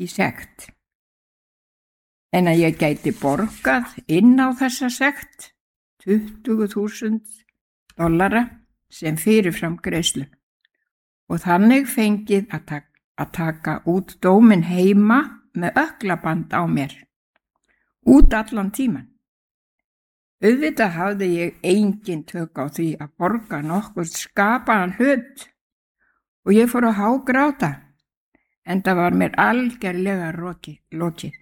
í sekt, en að ég gæti borgað inn á þessa sekt $20.000 sem fyrirfram greiðslu og þannig fengið að taka út dóminn heima með öglaband á mér, út allan tíman. Auðvitað hafði ég engin tök á því að borga nokkuð skapaðan hlut og ég fór að hágráta, enda var mér algerlega lokið.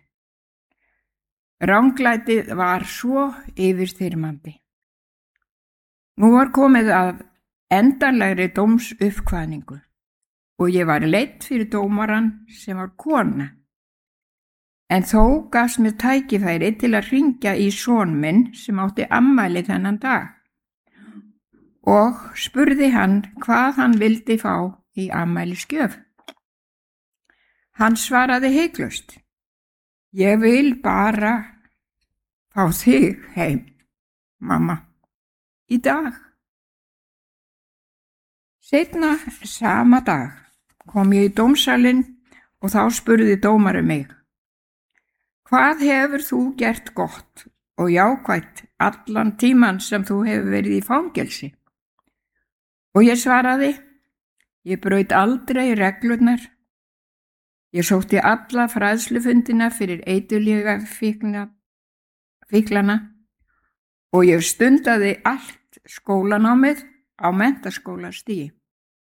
Ranglætið var svo yfirþyrmandi. Nú var komið að endanlegri dómsuppkvaðningu og ég var leidd fyrir dómarann sem var kona. En þó gafst mér tækifæri til að hringja í son minn sem átti afmæli þennan dag og spurði hann hvað hann vildi fá í afmælisgjöf. Hann svaraði hiklaust: Ég vil bara fá þig heim, mamma, í dag. Seinna sama dag kom ég í dómsalinn og þá spurði dómarinn mig: Hvað hefur þú gert gott og jákvætt allan tíman sem þú hefur verið í fangelsi? Og ég svaraði: Ég braut aldrei reglurnar. Ég sótti alla fræðslufundina fyrir eiturlyfja fíklana og ég stundaði allt skólanámið á menntaskólastigi.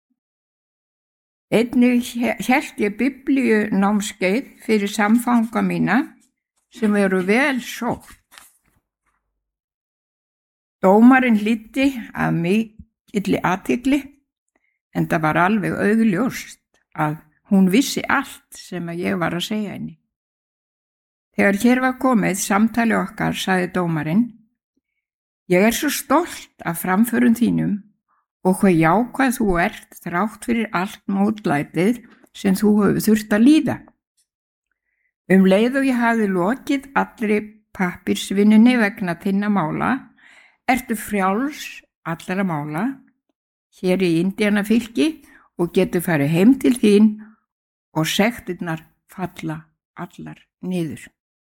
Einnig hélt ég biblíunámskeið fyrir samfanga mína sem eru vel sótt. Dómarinn hlýddi af mikilli athygli, en það var alveg augljóst að hún vissi allt sem ég var að segja henni. Þegar hér var komið samtali okkar, sagði dómarinn: Ég er svo stolt af framförum þínum og hvað jákvæð þú ert þrátt fyrir allt mótlætið sem þú hefur þurft að líða. Leið og ég hafði lokið allri pappírsvinnunni vegna þinna mála, ertu frjáls allra mála hér í Indíánafylki og getur farið heim til þín og sektirnar falla allar niður.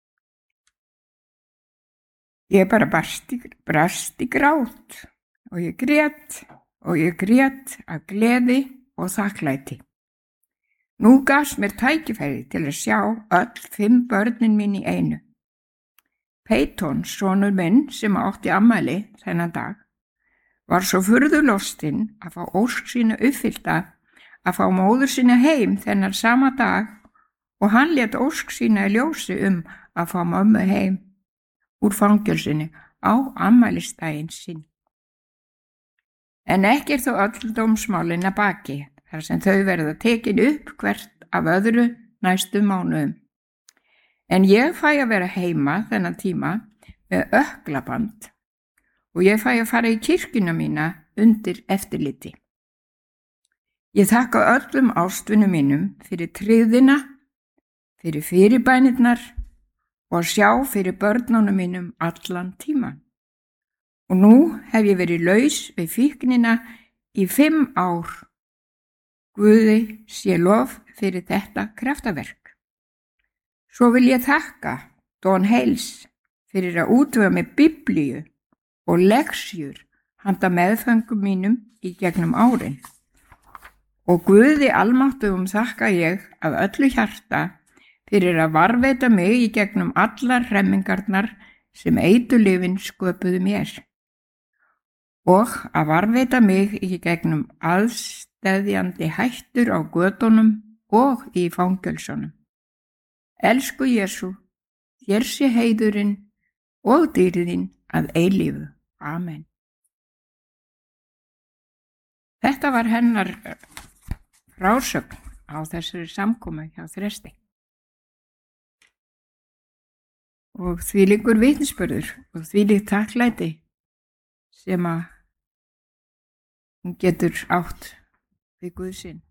Ég bara brast í grát og ég grét af gleði og þakklæti. Nú gafst mér tækifæri til að sjá öll 5 börnin mín í einu. Peyton, sonur minn sem átti afmæli þennan dag, var svo furðu lostinn að fá ósk sína uppfyllta að fá móður sína heim þennan sama dag og hann lét ósk sína í ljósi að fá mömmu heim úr fangelsinni á afmælisdaginn sinn. En ekki þó öll dómsmálin að baki, þar sem þau verða tekin upp hvert af öðru næstu mánuðum. En ég fæ að vera heima þennan tíma með öglaband og ég fæ að fara í kirkjuna mína undir eftirliti. Ég þakka öllum ástvinum mínum fyrir tryggðina, fyrir fyrirbænirnar og að sjá fyrir börnunum mínum allan tíman. Og nú hef ég verið laus við fíknina í 5 ár. Guði sé lof fyrir þetta kraftaverk. Svo vil ég þakka Don Hales fyrir að útvega mig biblíu og leksjur handa meðföngum mínum í gegnum árin. Og Guði almáttugum þakka ég af öllu hjarta fyrir að varðveita mig í gegnum allar hremmingarnar sem eiturlyfin sköpuðu mér og að varðveita mig í gegnum aðsteðjandi hættur á götunum og í fangelsunum. Elsku Jesú, þér sé heiðurinn og dýrðin að eilífu. Amen. Þetta var hennar frásögn á þessari samkomu hjá Þresti. Og þvílíkur vitnisburður og þvílíkt þakklæti sem að hún getur átt við Guð sinn.